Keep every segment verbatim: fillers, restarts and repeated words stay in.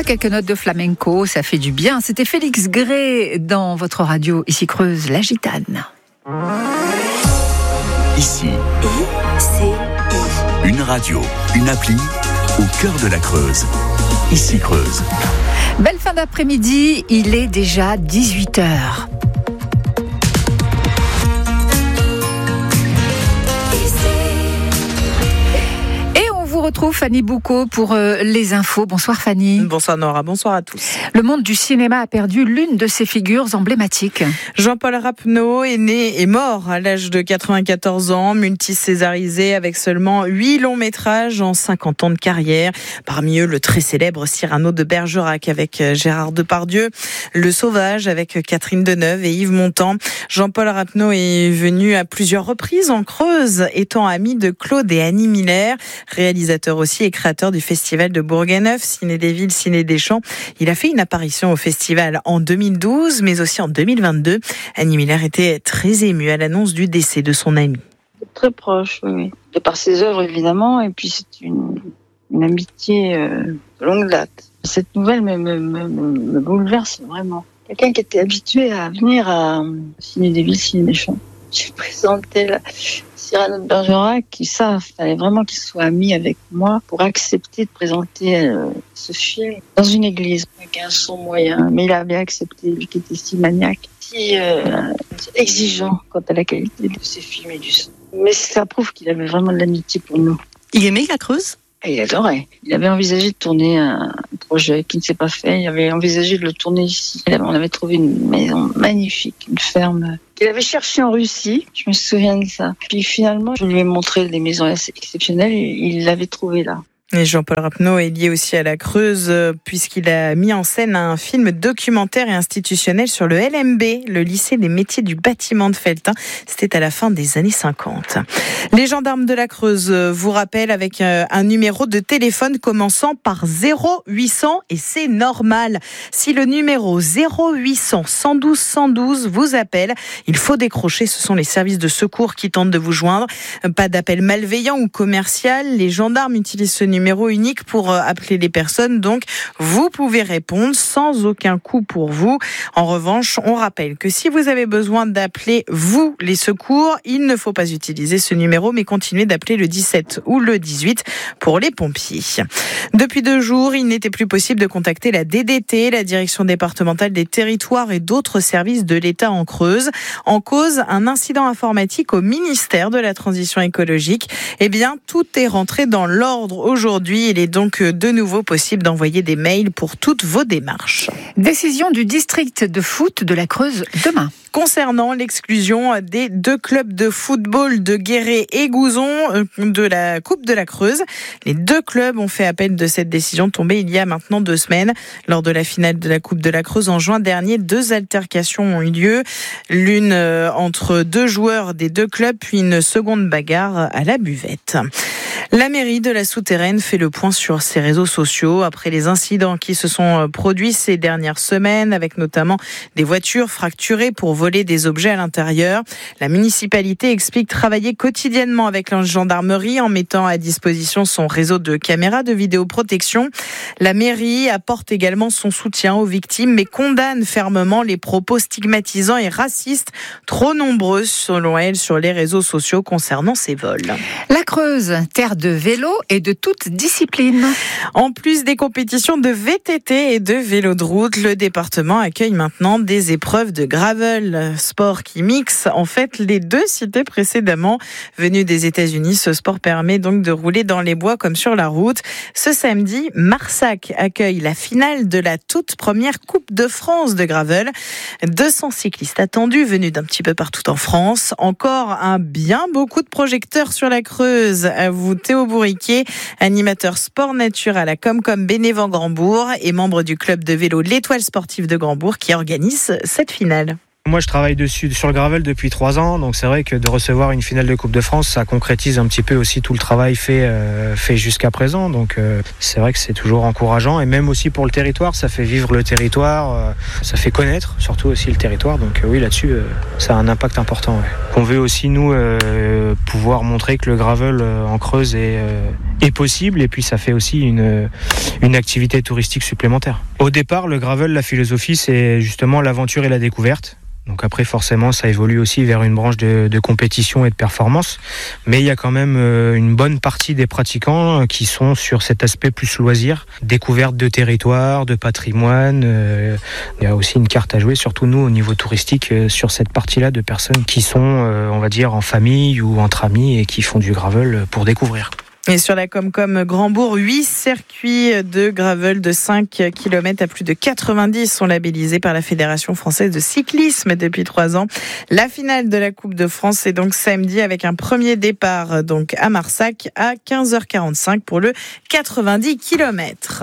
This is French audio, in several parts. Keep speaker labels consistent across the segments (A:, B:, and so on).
A: quelques notes de flamenco, ça fait du bien. C'était Félix Gray dans votre radio, ici Creuse, la Gitane.
B: Ici,
C: I C I.
B: une radio, une appli au cœur de la Creuse. Ici Creuse.
A: Belle fin d'après-midi, il est déjà dix-huit heures. On retrouve Fanny Boucaud pour euh, les infos. Bonsoir Fanny.
D: Bonsoir Nora, bonsoir à tous.
A: Le monde du cinéma a perdu l'une de ses figures emblématiques.
D: Jean-Paul Rappeneau est né et mort à l'âge de quatre-vingt-quatorze ans, multicésarisé avec seulement huit longs métrages en cinquante ans de carrière. Parmi eux, le très célèbre Cyrano de Bergerac avec Gérard Depardieu, Le Sauvage avec Catherine Deneuve et Yves Montand. Jean-Paul Rappeneau est venu à plusieurs reprises en Creuse, étant ami de Claude et Annie Miller, réalisateur aussi et créateur du festival de Bourganeuf, Ciné des Villes, Ciné des Champs. Il a fait une apparition au festival en deux mille douze, mais aussi en deux mille vingt-deux. Annie Miller était très émue à l'annonce du décès de son ami.
E: Très proche, oui. De par ses œuvres, évidemment, et puis c'est une, une amitié euh, de longue date. Cette nouvelle me, me, me, me bouleverse vraiment. Quelqu'un qui était habitué à venir à Ciné des Villes, Ciné des Champs. J'ai présenté la Cyrano de Bergerac, qui ça, fallait vraiment qu'il soit ami avec moi pour accepter de présenter euh, ce film dans une église avec un son moyen. Mais il a bien accepté, lui qui était si maniaque, si euh, exigeant quant à la qualité de ses films et du son. Mais ça prouve qu'il avait vraiment de l'amitié pour nous.
C: Il aimait la Creuse ?
E: Et il adorait. Il avait envisagé de tourner un projet qui ne s'est pas fait. Il avait envisagé de le tourner ici. On avait trouvé une maison magnifique, une ferme qu'il avait cherché en Russie. Je me souviens de ça. Puis finalement, je lui ai montré des maisons assez exceptionnelles et il l'avait trouvé là.
D: Et Jean-Paul Rappeneau est lié aussi à la Creuse puisqu'il a mis en scène un film documentaire et institutionnel sur le L M B, le lycée des métiers du bâtiment de Felletin. C'était à la fin des années cinquante. Les gendarmes de la Creuse vous rappellent avec un numéro de téléphone commençant par zéro huit cents et c'est normal. Si le numéro zéro huit cents cent douze cent douze vous appelle, il faut décrocher. Ce sont les services de secours qui tentent de vous joindre. Pas d'appel malveillant ou commercial. Les gendarmes utilisent ce numéro numéro unique pour appeler les personnes, donc vous pouvez répondre sans aucun coût pour vous. En revanche, on rappelle que si vous avez besoin d'appeler vous les secours, il ne faut pas utiliser ce numéro, mais continuer d'appeler le dix-sept ou le dix-huit pour les pompiers. Depuis deux jours, il n'était plus possible de contacter la D D T, la Direction départementale des territoires et d'autres services de l'État en Creuse. En cause, un incident informatique au ministère de la Transition écologique. Eh bien, tout est rentré dans l'ordre aujourd'hui. Aujourd'hui, il est donc de nouveau possible d'envoyer des mails pour toutes vos démarches.
A: Décision du district de foot de la Creuse demain.
D: Concernant l'exclusion des deux clubs de football de Guéret et Gouzon de la Coupe de la Creuse. Les deux clubs ont fait appel de cette décision tombée il y a maintenant deux semaines. Lors de la finale de la Coupe de la Creuse en juin dernier, deux altercations ont eu lieu. L'une entre deux joueurs des deux clubs, puis une seconde bagarre à la buvette. La mairie de la Souterraine fait le point sur ses réseaux sociaux après les incidents qui se sont produits ces dernières semaines, avec notamment des voitures fracturées pour voler des objets à l'intérieur. La municipalité explique travailler quotidiennement avec la gendarmerie en mettant à disposition son réseau de caméras de vidéoprotection. La mairie apporte également son soutien aux victimes, mais condamne fermement les propos stigmatisants et racistes trop nombreux, selon elle, sur les réseaux sociaux concernant ces vols.
A: La Creuse, terre de vélo et de toute discipline.
D: En plus des compétitions de V T T et de vélo de route, le département accueille maintenant des épreuves de gravel, sport qui mixe en fait les deux cités précédemment. Venu des États-Unis, ce sport permet donc de rouler dans les bois comme sur la route. Ce samedi, Marsac accueille la finale de la toute première Coupe de France de gravel. deux cents cyclistes attendus venus d'un petit peu partout en France. Encore un bien beaucoup de projecteurs sur la Creuse. À vous, Théo Bourriquet, animateur sport nature à la Comcom Bénévent Grandbourg et membre du club de vélo L'Étoile sportive de Grandbourg qui organise cette finale.
F: Moi, je travaille dessus sur le gravel depuis trois ans, donc c'est vrai que de recevoir une finale de Coupe de France, ça concrétise un petit peu aussi tout le travail fait, euh, fait jusqu'à présent. Donc euh, c'est vrai que c'est toujours encourageant, et même aussi pour le territoire, ça fait vivre le territoire, euh, ça fait connaître surtout aussi le territoire. Donc euh, oui, là-dessus, euh, ça a un impact important. Ouais. On veut aussi, nous, euh, pouvoir montrer que le gravel euh, en Creuse est, euh, est possible, et puis ça fait aussi une, une activité touristique supplémentaire. Au départ, le gravel, la philosophie, c'est justement l'aventure et la découverte. Donc après, forcément, ça évolue aussi vers une branche de, de compétition et de performance. Mais il y a quand même euh, une bonne partie des pratiquants qui sont sur cet aspect plus loisir, découverte de territoire, de patrimoine. Euh, il y a aussi une carte à jouer, surtout nous, au niveau touristique, euh, sur cette partie-là de personnes qui sont, euh, on va dire, en famille ou entre amis et qui font du gravel pour découvrir.
D: Et sur la Comcom Grand-Bourg, huit circuits de gravel de cinq kilomètres à plus de quatre-vingt-dix sont labellisés par la Fédération française de cyclisme depuis trois ans. La finale de la Coupe de France, c'est donc samedi avec un premier départ donc à Marsac à quinze heures quarante-cinq pour le quatre-vingt-dix kilomètres.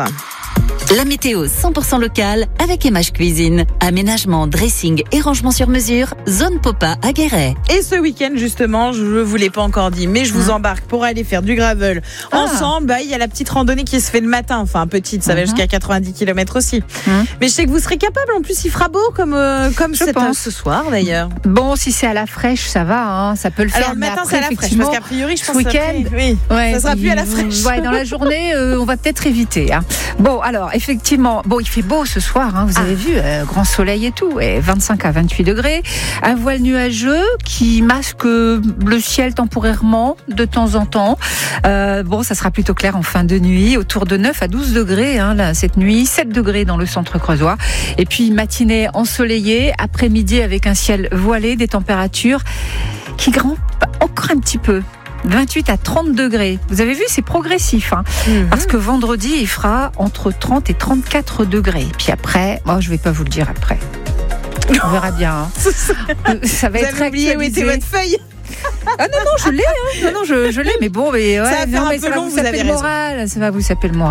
C: La météo cent pour cent locale avec Emage Cuisine. Aménagement, dressing et rangement sur mesure. Zone Popa à Guéret.
D: Et ce week-end, justement, je ne vous l'ai pas encore dit, mais je vous mmh. embarque pour aller faire du gravel ah. ensemble. Bah, il y a la petite randonnée qui se fait le matin. Enfin, petite, ça mmh. va jusqu'à quatre-vingt-dix kilomètres aussi. Mmh. Mais je sais que vous serez capable. En plus, il fera beau comme, euh, comme cette, euh, ce soir, d'ailleurs.
A: Bon, si c'est à la fraîche, ça va. Hein, ça peut le faire.
D: Alors, le matin,
A: après,
D: c'est à la fraîche. Parce qu'a priori, je pense
A: ce week-end,
D: que oui,
A: ouais,
D: ça sera plus à la fraîche.
A: Ouais, dans la journée, euh, on va peut-être éviter. Hein. Bon, alors, effectivement, bon, il fait beau ce soir, hein, vous avez ah. vu, euh, grand soleil et tout, et vingt-cinq à vingt-huit degrés, un voile nuageux qui masque le ciel temporairement de temps en temps. Euh, bon, ça sera plutôt clair en fin de nuit, autour de neuf à douze degrés hein, là, cette nuit, sept degrés dans le centre creusois, et puis matinée ensoleillée, après-midi avec un ciel voilé, des températures qui grimpent encore un petit peu. vingt-huit à trente degrés. Vous avez vu, c'est progressif. Hein, mmh. Parce que vendredi, il fera entre trente et trente-quatre degrés. Puis après, oh, je ne vais pas vous le dire après. On verra bien. Hein. Ça va
D: vous
A: être
D: avez oublié où était votre feuille?
A: Ah non, non, je l'ai. Hein. Non, non, je, je l'ai. Mais bon, mais, ouais,
D: ça va faire
A: non,
D: un
A: mais
D: peu
A: ça
D: long,
A: va vous
D: vous avez
A: saper le
D: raison.
A: moral. Ça va vous saper le moral.